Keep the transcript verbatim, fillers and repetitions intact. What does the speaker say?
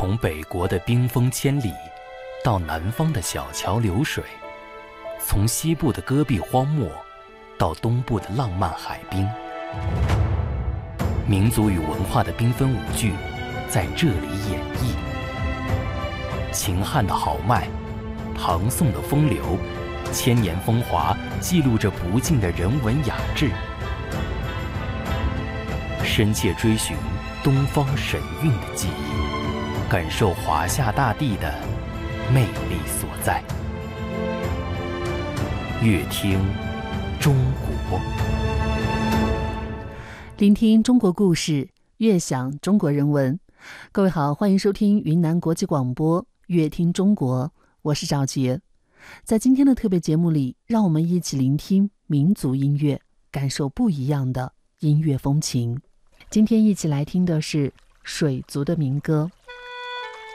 从北国的冰封千里，到南方的小桥流水，从西部的戈壁荒漠，到东部的浪漫海滨，民族与文化的缤纷舞剧在这里演绎。秦汉的豪迈，唐宋的风流，千年风华记录着不尽的人文雅致。深切追寻东方神韵的记忆，感受华夏大地的魅力所在。乐听中国， 聆听中国故事，悦享中国人文。各位好，欢迎收听云南国际广播乐听中国，我是赵杰。在今天的特别节目里，让我们一起聆听民族音乐，感受不一样的音乐风情。今天一起来听的是水族的民歌。